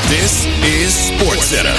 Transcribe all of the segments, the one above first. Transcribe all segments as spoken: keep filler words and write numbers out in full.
This is SportsCenter.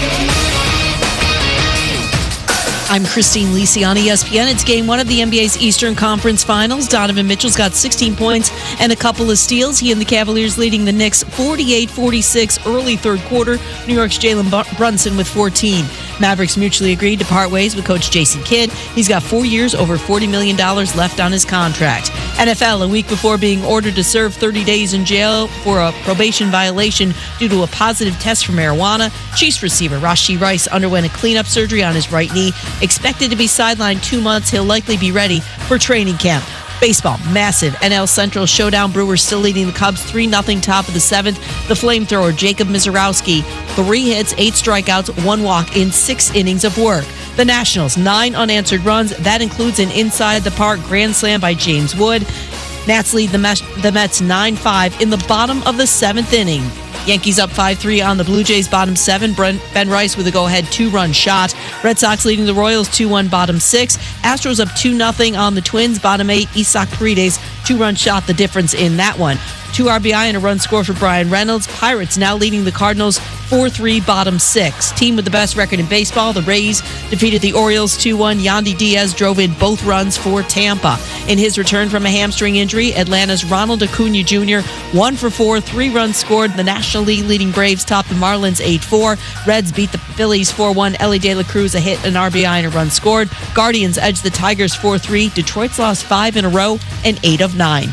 I'm Christine Lisi on E S P N. It's game one of the N B A's Eastern Conference Finals. Donovan Mitchell's got sixteen points and a couple of steals. He and the Cavaliers leading the Knicks forty-eight forty-six early third quarter. New York's Jalen Brunson with fourteen. Mavericks mutually agreed to part ways with coach Jason Kidd. He's got four years, over forty million dollars left on his contract. N F L, a week before being ordered to serve thirty days in jail for a probation violation due to a positive test for marijuana, Chiefs receiver Rashee Rice underwent a cleanup surgery on his right knee. Expected to be sidelined two months, he'll likely be ready for training camp. Baseball, massive N L Central showdown. Brewers still leading the Cubs three nothing top of the seventh. The flamethrower, Jacob Misiorowski, three hits, eight strikeouts, one walk in six innings of work. The Nationals, nine unanswered runs. That includes an inside-the-park grand slam by James Wood. Nats lead the Mets, the Mets nine five in the bottom of the seventh inning. Yankees up five three on the Blue Jays bottom seven. Ben Rice with a go-ahead two-run shot. Red Sox leading the Royals two one bottom six. Astros up two nothing on the Twins bottom eight. Isaac Paredes two-run shot the difference in that one. Two R B I and a run score for Brian Reynolds. Pirates now leading the Cardinals four three bottom six. Team with the best record in baseball, the Rays, defeated the Orioles two one. Yandy Diaz drove in both runs for Tampa. In his return from a hamstring injury, Atlanta's Ronald Acuna Junior one for four, three runs scored. The National League leading Braves topped the Marlins eight four. Reds beat the Phillies four one. Ellie De La Cruz a hit, an R B I, and a run scored. Guardians edged the Tigers four three. Detroit's lost five in a row and eight of nine.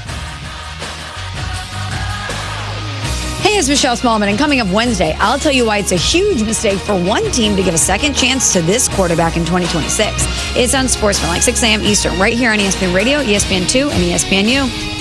Hey, it's Michelle Smallman, and coming up Wednesday, I'll tell you why it's a huge mistake for one team to give a second chance to this quarterback in twenty twenty-six. It's on Sportsman, like six a.m. Eastern, right here on E S P N Radio, E S P N two, and E S P N U.